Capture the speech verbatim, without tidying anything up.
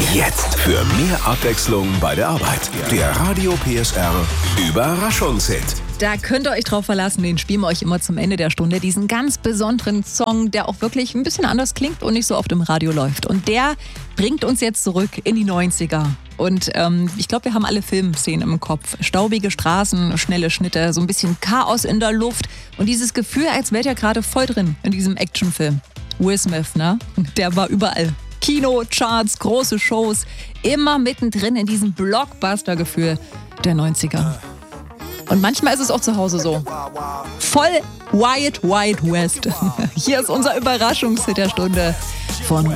Jetzt für mehr Abwechslung bei der Arbeit. Der Radio P S R Überraschungshit. Da könnt ihr euch drauf verlassen, den spielen wir euch immer zum Ende der Stunde. Diesen ganz besonderen Song, der auch wirklich ein bisschen anders klingt und nicht so oft im Radio läuft. Und der bringt uns jetzt zurück in die neunziger. Und ähm, ich glaube, wir haben alle Filmszenen im Kopf. Staubige Straßen, schnelle Schnitte, so ein bisschen Chaos in der Luft. Und dieses Gefühl, als wärt ihr gerade voll drin in diesem Actionfilm. Will Smith, ne? Der war überall. Kino, Charts, große Shows. Immer mittendrin in diesem Blockbuster-Gefühl der neunziger. Und manchmal ist es auch zu Hause so. Voll Wild Wild West. Hier ist unser Überraschungshit der Stunde von